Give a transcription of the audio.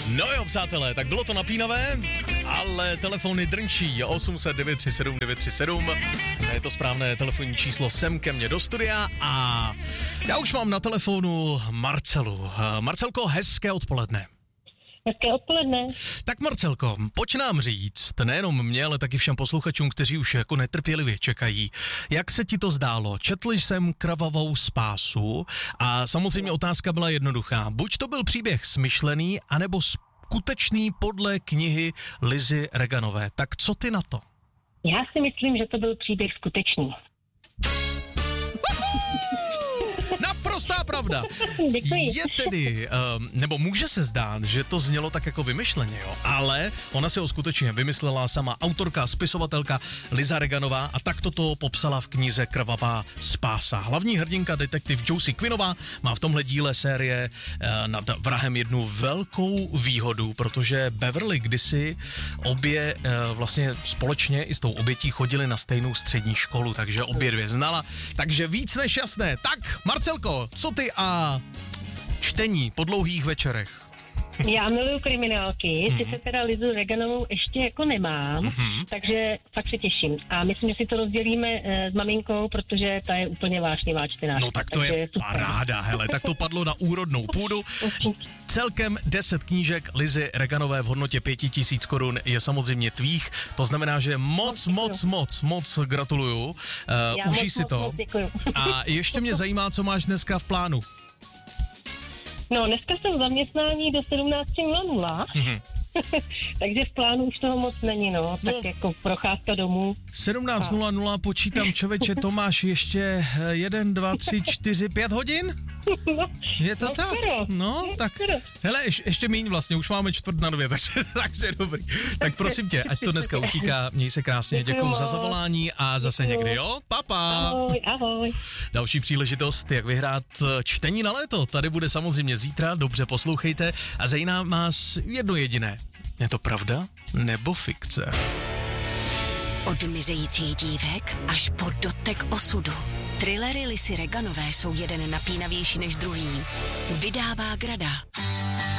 No jo, přátelé, tak bylo to napínavé, ale telefony drnčí 800 937 937. To je to správné telefonní číslo sem ke mně do studia a já už mám na telefonu Marcelu. Marcelko, hezké odpoledne. Hezké odpoledne. Tak Marcelko, pojď nám říct, nejenom mě, ale taky všem posluchačům, kteří už jako netrpělivě čekají, jak se ti to zdálo? Četl jsem Krvavou spásu a samozřejmě otázka byla jednoduchá. Buď to byl příběh smyšlený, anebo skutečný podle knihy Lizy Reganové. Tak co ty na to? Já si myslím, že to byl příběh skutečný. Naprostá pravda. Děkuji. Je tedy, nebo může se zdát, že to znělo tak jako vymyšleně, jo, ale ona si ho skutečně vymyslela sama autorka, spisovatelka Liza Reganová a takto to popsala v knize Krvavá spása. Hlavní hrdinka detektiv Josie Quinnová má v tomhle díle série nad vrahem jednu velkou výhodu, protože Beverly kdysi obě vlastně společně i s tou obětí chodili na stejnou střední školu, takže obě dvě znala, takže víc než jasné. Tak, Marcelko, co ty a čtení po dlouhých večerech? Já miluju kriminálky, sice teda Lizu Reganovou ještě jako nemám, takže fakt se těším. A myslím, že si to rozdělíme s maminkou, protože ta je úplně vášnivá čtenářka. No tak to je paráda, hele, tak to padlo na úrodnou půdu. Celkem 10 knížek Lizy Reganové v hodnotě 5000 korun je samozřejmě tvých, to znamená, že moc gratuluju, užij si to. Děkuju. A ještě mě zajímá, co máš dneska v plánu. No, dneska jsem v zaměstnání do 17:00, takže v plánu už toho moc není, no, tak jako procházka domů. 17:00 počítám, člověče, to máš ještě 1, 2, 3, 4, 5 hodin? No, Je to tak? Skoro. No, tak, hele, ještě míň vlastně, už máme 1:45, takže dobrý. Tak prosím tě, ať to dneska utíká, měj se krásně, děkuju za zavolání a zase někdy, jo? Pa. Ahoj. Další příležitost, jak vyhrát čtení na léto, tady bude samozřejmě zítra, dobře poslouchejte a zajímá vás jedno jediné. Je to pravda nebo fikce? Od mizejících dívek až po dotek osudu. Thrillery Lizy Reganové jsou jeden napínavější než druhý. Vydává Grada.